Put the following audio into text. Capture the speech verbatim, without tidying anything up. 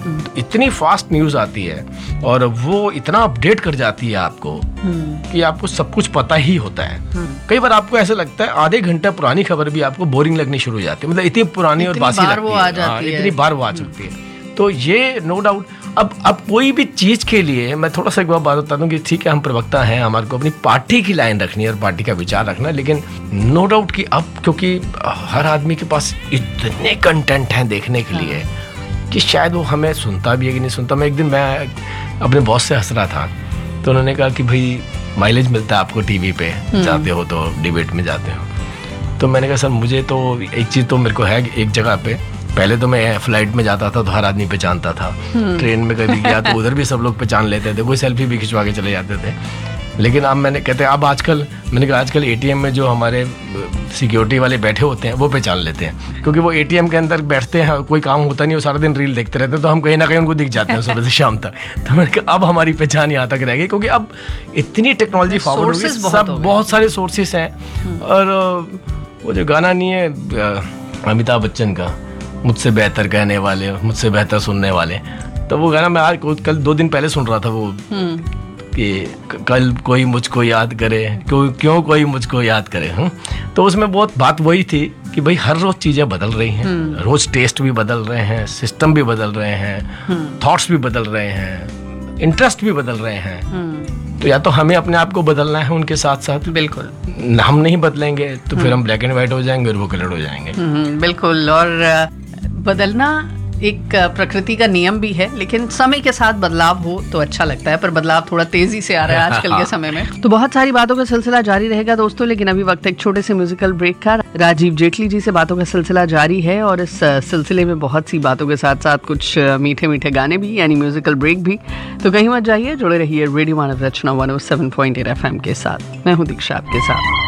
इतनी fast news आती है और वो इतना अपडेट कर जाती है आपको कि आपको सब कुछ पता ही होता है। कई बार आपको ऐसा लगता है आधे घंटा पुरानी खबर भी आपको बोरिंग लगनी शुरू हो जाती है, मतलब इतनी पुरानी और बासी लगती है, हाँ, इतनी बार वो आ सकती है। तो ये नो डाउट अब अब कोई भी चीज़ के लिए मैं थोड़ा सा एक बार बात बता दूं कि ठीक है हम प्रवक्ता हैं, हमारे को अपनी पार्टी की लाइन रखनी है और पार्टी का विचार रखना है, लेकिन नो डाउट कि अब क्योंकि हर आदमी के पास इतने कंटेंट हैं देखने के लिए कि शायद वो हमें सुनता भी है कि नहीं सुनता। मैं एक दिन मैं अपने बॉस से हंस रहा था तो उन्होंने कहा कि भाई माइलेज मिलता है आपको टीवी पे जाते हो तो डिबेट में जाते हो। तो मैंने कहा सर मुझे तो एक चीज़ तो मेरे को है एक जगह पे, पहले तो मैं फ्लाइट में जाता था तो हर आदमी पहचानता था, ट्रेन में कभी गया तो उधर भी सब लोग पहचान लेते थे, वो सेल्फी भी खिंचवा के चले जाते थे। लेकिन अब मैंने कहते हैं अब आजकल मैंने कहा आजकल एटीएम में जो हमारे सिक्योरिटी वाले बैठे होते हैं वो पहचान लेते हैं, क्योंकि वो एटीएम के अंदर बैठते हैं, कोई काम होता नहीं, वो सारा दिन रील देखते रहते हैं, तो हम कहीं ना कहीं उनको दिख जाते हैं सुबह से शाम तक। तो मैंने कहा अब हमारी पहचान यहाँ तक रह गई, क्योंकि अब इतनी टेक्नोलॉजी फॉरवर्ड हो गई, सब बहुत सारे सोर्सेस हैं। और वो जो गाना नहीं है अमिताभ बच्चन का, मुझसे बेहतर कहने वाले मुझसे बेहतर सुनने वाले, तो वो गाना मैं आज कल दो दिन पहले सुन रहा था वो कि कल कोई मुझको याद करे, क्यों क्यों कोई मुझको याद करे। हुँ? तो उसमें बहुत बात वही थी कि भाई हर रोज चीज़ें बदल रही हैं, रोज टेस्ट भी बदल रहे हैं, सिस्टम भी बदल रहे हैं, थॉट्स भी बदल रहे हैं, इंटरेस्ट भी बदल रहे हैं। तो या तो हमें अपने आप को बदलना है उनके साथ साथ, बिल्कुल हम नहीं बदलेंगे तो फिर हम ब्लैक एंड व्हाइट हो जाएंगे और वो कलर हो जाएंगे। बिल्कुल, और बदलना एक प्रकृति का नियम भी है, लेकिन समय के साथ बदलाव हो तो अच्छा लगता है, पर बदलाव थोड़ा तेजी से आ रहा है आजकल के समय में। तो बहुत सारी बातों का सिलसिला जारी रहेगा दोस्तों, लेकिन अभी वक्त एक छोटे से म्यूजिकल ब्रेक का। राजीव जेटली जी से बातों का सिलसिला जारी है और इस सिलसिले में बहुत सी बातों के साथ साथ कुछ मीठे मीठे गाने भी, यानी म्यूजिकल ब्रेक भी। तो कहीं मत जाइए, जुड़े रहिए रेडियो मानव रचना one O seven point eight F M के साथ। मैं हूँ दीक्षा आपके साथ।